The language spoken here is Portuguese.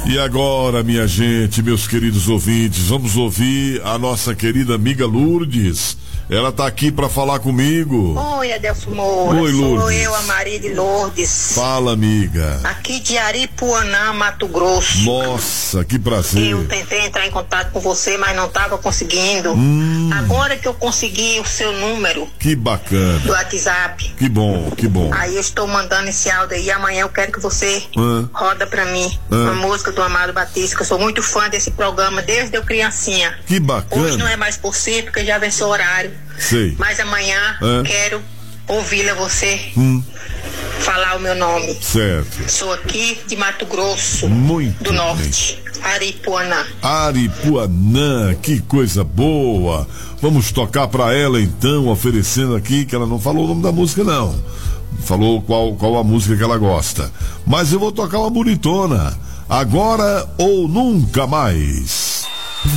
E agora, minha gente, meus queridos ouvintes, vamos ouvir a nossa querida amiga Lourdes. Ela tá aqui pra falar comigo. Oi, Adelso Moura. Oi, Lourdes. Sou eu, a Maria de Lourdes. Fala, amiga. Aqui de Aripuanã, Mato Grosso. Nossa, que prazer. Eu tentei entrar em contato com você, mas não estava conseguindo. Agora que eu consegui o seu número. Que bacana. Do WhatsApp. Que bom, que bom. Aí eu estou mandando esse áudio aí. Amanhã eu quero que você roda pra mim uma música do Amado Batista, que eu sou muito fã desse programa desde eu criancinha. Que bacana. Hoje não é mais possível, porque já venceu o horário. Sei. Mas amanhã quero ouvi-la você falar o meu nome. Certo. Sou aqui de Mato Grosso Muito do Norte, Aripuanã. Aripuanã, que coisa boa. Vamos tocar pra ela então, oferecendo aqui, que ela não falou o nome da música não. Falou qual a música que ela gosta. Mas eu vou tocar uma bonitona. Agora ou Nunca Mais.